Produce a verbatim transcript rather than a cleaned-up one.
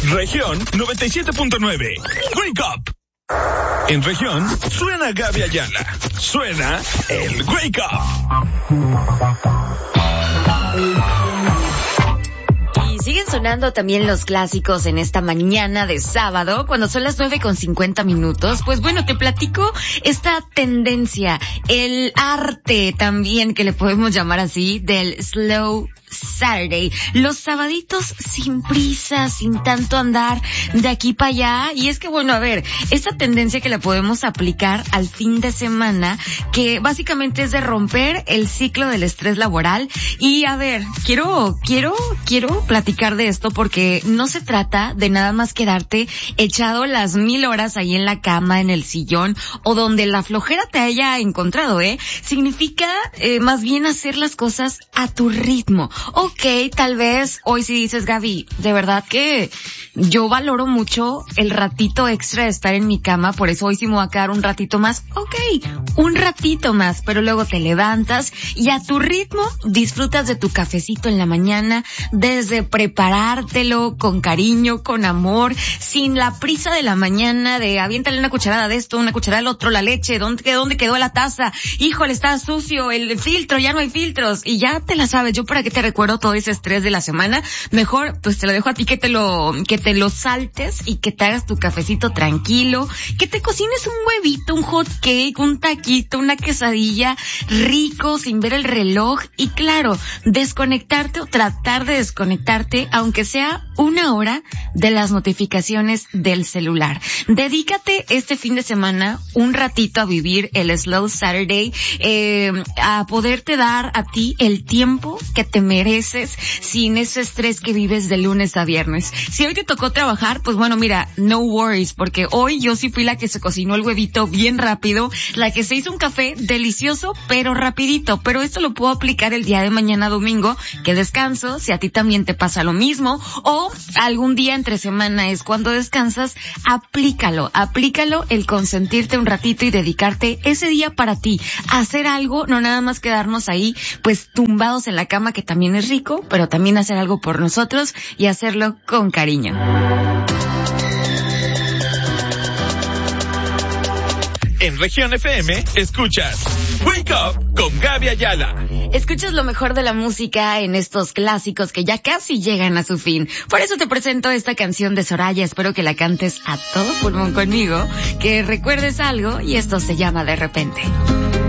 Región noventa y siete punto nueve. Wake Up. En región, suena Gaby Ayala. Suena el Wake Up. Y siguen sonando también los clásicos en esta mañana de sábado, cuando son las nueve con cincuenta minutos. Pues bueno, te platico esta tendencia, el arte también, que le podemos llamar así, del slow Saturday, los sabaditos sin prisa, sin tanto andar de aquí para allá. Y es que bueno, a ver, esta tendencia que la podemos aplicar al fin de semana, que básicamente es de romper el ciclo del estrés laboral. Y a ver, quiero, quiero, quiero platicar de esto porque no se trata de nada más quedarte echado las mil horas ahí en la cama, en el sillón, o donde la flojera te haya encontrado, ¿eh? Significa, eh, más bien hacer las cosas a tu ritmo. Ok, tal vez hoy sí dices, Gaby, de verdad que yo valoro mucho el ratito extra de estar en mi cama, por eso hoy sí me voy a quedar un ratito más. Ok, un ratito más, pero luego te levantas y a tu ritmo disfrutas de tu cafecito en la mañana, desde preparártelo con cariño, con amor, sin la prisa de la mañana de aviéntale una cucharada de esto, una cucharada del otro, la leche, ¿dónde quedó, dónde quedó la taza? Híjole, está sucio, el filtro, ya no hay filtros, y ya te la sabes. Yo para qué te recuerdo todo ese estrés de la semana, mejor pues te lo dejo a ti que te lo, que te lo saltes y que te hagas tu cafecito tranquilo, que te cocines un huevito, un hot cake, un taquito, una quesadilla rico sin ver el reloj y claro, desconectarte o tratar de desconectarte aunque sea una hora de las notificaciones del celular. Dedícate este fin de semana un ratito a vivir el Slow Saturday, eh, a poderte dar a ti el tiempo que te mereces sin ese estrés que vives de lunes a viernes. Si hoy te tocó trabajar, pues bueno, mira, no worries, porque hoy yo sí fui la que se cocinó el huevito bien rápido, la que se hizo un café delicioso, pero rapidito. Pero esto lo puedo aplicar el día de mañana domingo, que descanso, si a ti también te pasa lo mismo, o algún día entre semana es cuando descansas, aplícalo, aplícalo el consentirte un ratito y dedicarte ese día para ti, hacer algo, no nada más quedarnos ahí, pues tumbados en la cama, que también es rico, pero también hacer algo por nosotros y hacerlo con cariño. En Región F M, escuchas Wake Up con Gaby Ayala. Escuchas lo mejor de la música en estos clásicos que ya casi llegan a su fin. Por eso te presento esta canción de Soraya. Espero que la cantes a todo pulmón conmigo, que recuerdes algo, y esto se llama De Repente.